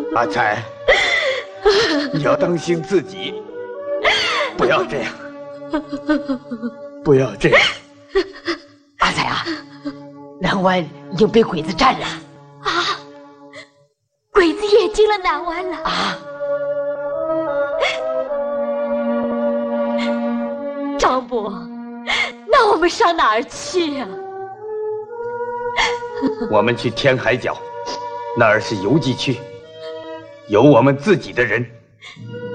阿才，你要当心自己，不要这样，不要这样。 阿才啊，南湾已经被鬼子占了。 啊！鬼子也进了南湾了啊！ 张伯，那我们上哪儿去呀？ 我们去天海角，那儿是游击区，有我们自己的人。